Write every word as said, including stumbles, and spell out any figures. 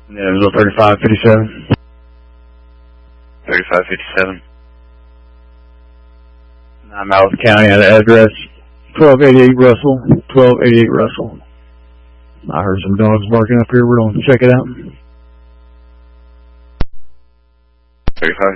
Yeah, it was thirty-five fifty-seven. thirty-five fifty-seven. I'm out of the county at the address twelve eighty-eight Russell. twelve eighty-eight Russell. I heard some dogs barking up here. We're going to check it out. thirty-five